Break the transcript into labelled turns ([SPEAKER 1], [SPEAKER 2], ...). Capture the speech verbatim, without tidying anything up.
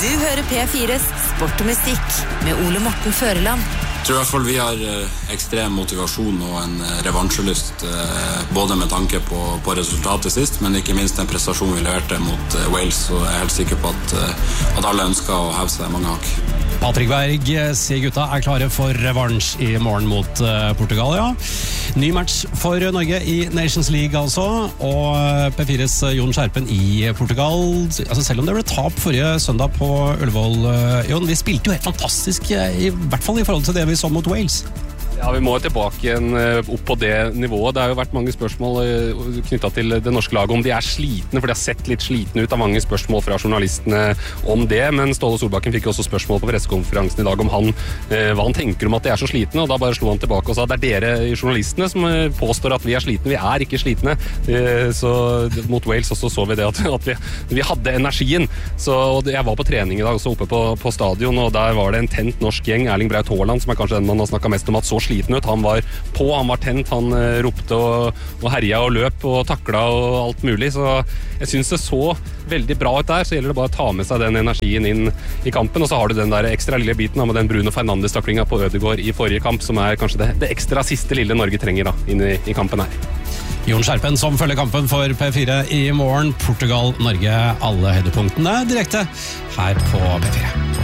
[SPEAKER 1] Du hører P fires Sport og Musikk med Ole Morten Føreland.
[SPEAKER 2] Jeg tror i hvert fall vi har eh, ekstrem motivasjon og en eh, revansjelyst, eh, både med tanke på, på resultatet sist, men ikke minst den prestasjonen vi leverte mot eh, Wales, og jeg er helt sikker på at, eh, at alle ønsker å heve seg mange hakk.
[SPEAKER 3] Patrick Berg, se gutta er klare for revansj i morgen mot uh, Portugal, ja. Ny match for Norge i Nations League altså, og P fires Jon Skjerpen i Portugal. Altså, selv om det ble tap forrige søndag på Ullevål, uh, Jon, vi spilte jo helt fantastisk, i hvert fall i forhold til det vi så mot Wales.
[SPEAKER 4] Ja, vi må tilbake igjen opp på det nivået. Det har jo vært mange spørsmål knyttet til det norske laget, om de er slitne, for de har sett litt slitne ut av mange spørsmål fra journalistene om det, men Ståle Solbakken fikk også spørsmål på pressekonferansen i dag om han, hva han tenker om at de er så slitne, og da bare slo han tilbake og sa at det er dere journalistene som påstår at vi er slitne. Vi er ikke slitne. Så mot Wales også så vi det at, at vi, vi hadde energien. Så jeg var på trening i dag også oppe på, på stadion, og der var det en tent norsk gjeng, Erling Braut Haaland, som er kanskje den man har snakket mest om, at så sliten ut. Han var på, han var tent, han uh, ropte og, og herja og løp og takla og alt mulig, så jeg synes det så veldig bra ut der. Så gjelder det bare å ta med seg den energien inn i kampen, og så har du den der ekstra lille biten da, med den Bruno Fernandes-taklinga på Ødegaard i forrige kamp, som er kanskje det, det ekstra siste lille Norge trenger da, inn i, i kampen her.
[SPEAKER 3] Jon Skjerpen som følger kampen for P fire i morgen. Portugal, Norge, alle høydepunktene direkte her på P fire.